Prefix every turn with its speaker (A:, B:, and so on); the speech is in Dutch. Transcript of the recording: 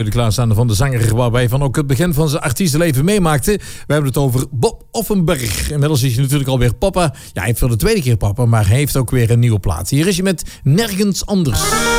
A: natuurlijk klaarstaan van de zanger waarbij van ook het begin van zijn artiestenleven meemaakte. We hebben het over Bob Offenberg. Inmiddels is hij natuurlijk alweer papa. Ja, hij heeft voor de tweede keer papa, maar hij heeft ook weer een nieuwe plaat. Hier is hij met Nergens Anders.